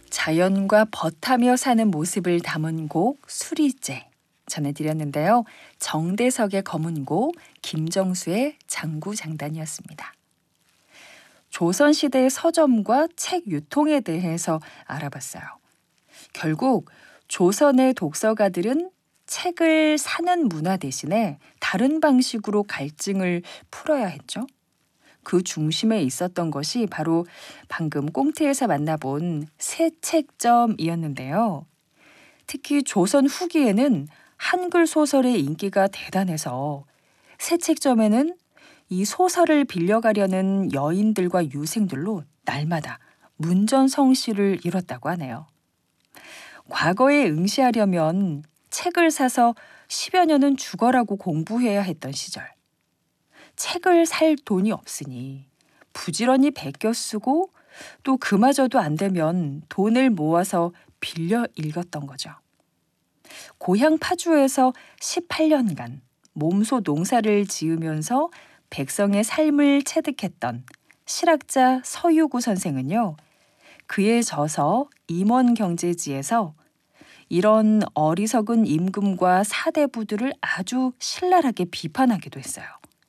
자연과 벗하며 사는 모습을 담은 곡 수리제 전해드렸는데요. 정대석의 검은고, 김정수의 장구장단이었습니다. 조선시대의 서점과 책 유통에 대해서 알아봤어요. 결국 조선의 독서가들은 책을 사는 문화 대신에 다른 방식으로 갈증을 풀어야 했죠. 그 중심에 있었던 것이 바로 방금 꽁트에서 만나본 새책점이었는데요. 특히 조선 후기에는 한글 소설의 인기가 대단해서 새책점에는 이 소설을 빌려가려는 여인들과 유생들로 날마다 문전성시를 이뤘다고 하네요. 과거에 응시하려면 책을 사서 10여 년은 죽어라고 공부해야 했던 시절. 책을 살 돈이 없으니 부지런히 베껴 쓰고 또 그마저도 안 되면 돈을 모아서 빌려 읽었던 거죠. 고향 파주에서 18년간 몸소 농사를 지으면서 백성의 삶을 체득했던 실학자 서유구 선생은요. 그에 져서 임원경제지에서 이런 어리석은 임금과 사대부들을 아주 신랄하게 비판하기도 했어요.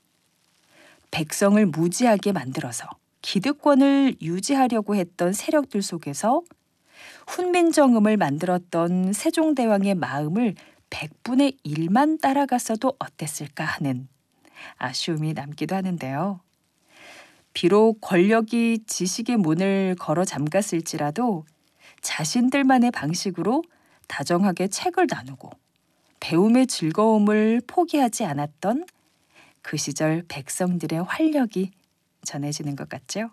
백성을 무지하게 만들어서 기득권을 유지하려고 했던 세력들 속에서 훈민정음을 만들었던 세종대왕의 마음을 100분의 1만 따라갔어도 어땠을까 하는 아쉬움이 남기도 하는데요. 비록 권력이 지식의 문을 걸어 잠갔을지라도 자신들만의 방식으로 다정하게 책을 나누고 배움의 즐거움을 포기하지 않았던 그 시절 백성들의 활력이 전해지는 것 같죠?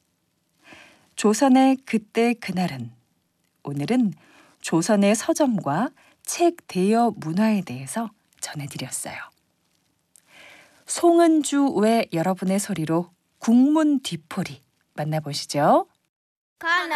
조선의 그때 그날은, 오늘은 조선의 서점과 책 대여 문화에 대해서 전해드렸어요. 송은주 외 여러분의 소리로 국문 뒤풀이 만나보시죠.